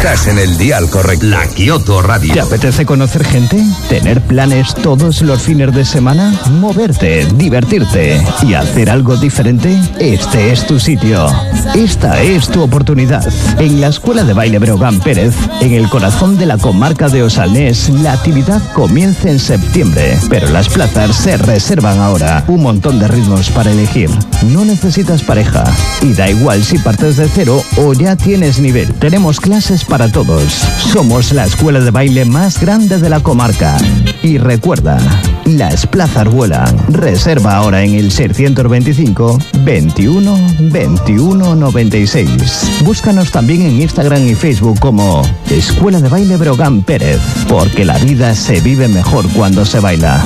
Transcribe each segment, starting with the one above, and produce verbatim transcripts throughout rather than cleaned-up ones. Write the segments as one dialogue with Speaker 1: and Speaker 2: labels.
Speaker 1: Estás en el dial correcto. La Kioto Radio.
Speaker 2: ¿Te apetece conocer gente? ¿Tener planes todos los fines de semana? ¿Moverte, divertirte y hacer algo diferente? Este es tu sitio. Esta es tu oportunidad. En la Escuela de Baile Breogán Pérez, en el corazón de la comarca de Osalnés, la actividad comienza en septiembre, pero las plazas se reservan ahora. Un montón de ritmos para elegir. No necesitas pareja y da igual si partes de cero o ya tienes nivel. Tenemos clases para todos. Somos la escuela de baile más grande de la comarca. Y recuerda, las plazas vuelan. Reserva ahora en el seiscientos veinticinco, veintiuno, veintiuno noventa y seis. Búscanos también en Instagram y Facebook como Escuela de Baile Breogán Pérez, porque la vida se vive mejor cuando se baila.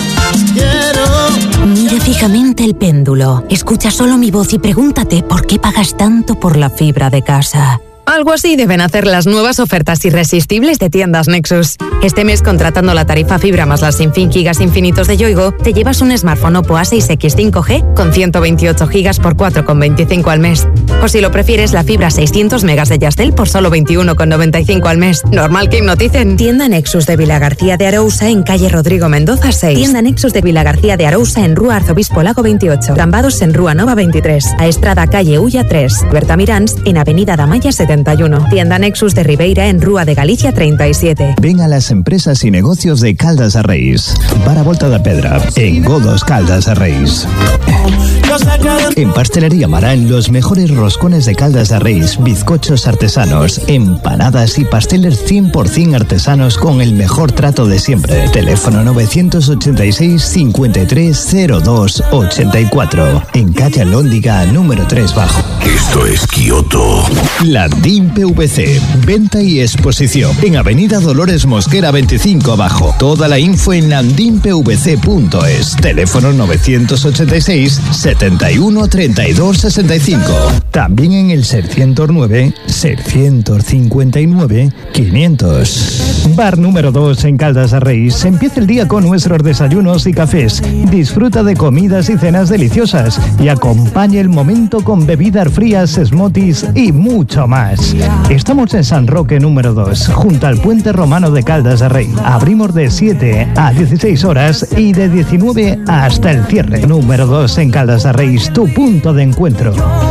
Speaker 3: Mira fijamente el péndulo, escucha solo mi voz y pregúntate por qué pagas tanto por la fibra de casa.
Speaker 4: Algo así deben hacer las nuevas ofertas irresistibles de Tiendas Nexus. Este mes, contratando la tarifa fibra más las sin fin gigas infinitos de Yoigo, te llevas un smartphone Oppo A seis X cinco G con ciento veintiocho gigas por cuatro con veinticinco al mes. O si lo prefieres, la fibra seiscientos megas de Yastel por solo veintiuno con noventa y cinco al mes. Normal que hipnoticen. Tienda Nexus de Vilagarcía de Arousa en calle Rodrigo Mendoza seis. Tienda Nexus de Vilagarcía de Arousa en Rúa Arzobispo Lago veintiocho. Rambados en Rúa Nova veintitrés. A Estrada calle Ulla tres. Berta Mirans en Avenida Damaya setenta y uno. Tienda Nexus de Ribeira en Rúa de Galicia treinta y siete.
Speaker 2: Ven a las empresas y negocios de Caldas de Reis. Para Volta de Pedra, en Godos Caldas de Reis. En Pastelería Marán, los mejores roscones de Caldas de Reis, bizcochos artesanos, empanadas y pasteles cien por ciento artesanos con el mejor trato de siempre. Teléfono novecientos ochenta y seis, cincuenta y tres, cero dos ochenta y cuatro. En calle Alhóndiga, número tres bajo.
Speaker 1: Esto es Kioto.
Speaker 2: La D I M P V C, venta y exposición en Avenida Dolores Mosquera veinticinco abajo. Toda la info en landimpvc punto es. Teléfono novecientos ochenta y seis, setenta y uno, treinta y dos, sesenta y cinco. También en el seiscientos nueve, seiscientos cincuenta y nueve, quinientos. Bar número dos en Caldas de Reis. Empieza el día con nuestros desayunos y cafés. Disfruta de comidas y cenas deliciosas y acompaña el momento con bebidas frías, smoothies y mucho más. Estamos en San Roque número dos, junto al puente romano de Caldas de Reis. Abrimos de siete a dieciséis horas y de diecinueve hasta el cierre. Número dos en Caldas de Reis, tu punto de encuentro.